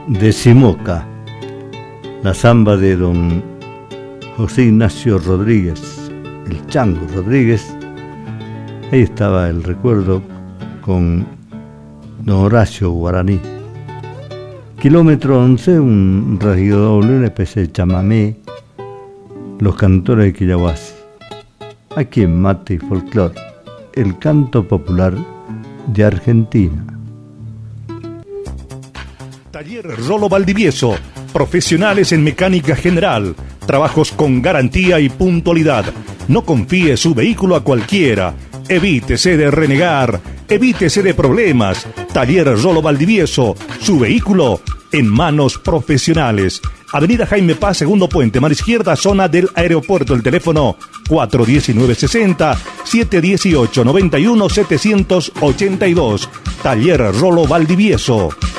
de Simoca, la samba de don José Ignacio Rodríguez, el Chango Rodríguez. Ahí estaba el recuerdo con don Horacio Guaraní. Kilómetro 11, un radio doble, una especie de chamamé, los cantores de Quillahuasi. Aquí en Mate y Folclor, el canto popular de Argentina. Taller Rolo Valdivieso, profesionales en mecánica general, trabajos con garantía y puntualidad. No confíe su vehículo a cualquiera, evítese de renegar, evítese de problemas. Taller Rolo Valdivieso, su vehículo en manos profesionales. Avenida Jaime Paz, segundo puente, mar izquierda, zona del aeropuerto. El teléfono 419-60 718 91 782. Taller Rolo Valdivieso.